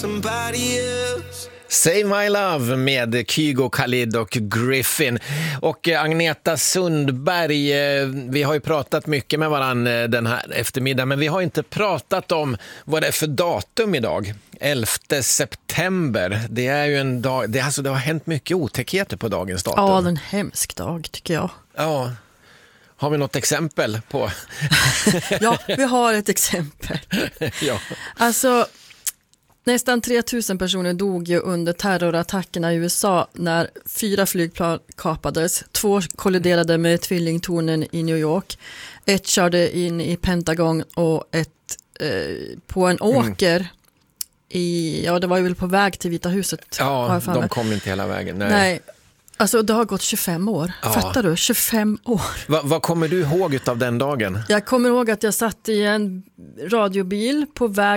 Save My Love med Kygo, Khalid och Griffin. Och Agneta Sundberg, vi har ju pratat mycket med varandra den här eftermiddagen, men vi har inte pratat om vad det är för datum idag. 11 september. Det är ju en dag, det har hänt mycket otäckheter på dagens datum. Ja, det är en hemsk dag tycker jag. Ja. Har vi något exempel på? Ja, vi har ett exempel. Ja. Alltså, nästan 3000 personer dog ju under terrorattackerna i USA när 4 flygplan kapades. 2 kolliderade med tvillingtornen i New York. 1 körde in i Pentagon och 1 på en åker det var ju väl på väg till Vita huset. Ja, de kom inte hela vägen. Nej. Alltså det har gått 25 år. Ja. Fattar du? 25 år. Vad kommer du ihåg av den dagen? Jag kommer ihåg att jag satt i en radiobil på väg